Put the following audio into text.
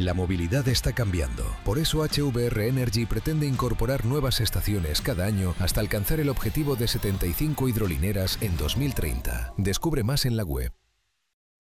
La movilidad está cambiando. Por eso HVR Energy pretende incorporar nuevas estaciones cada año hasta alcanzar el objetivo de 75 hidrolineras en 2030. Descubre más en la web.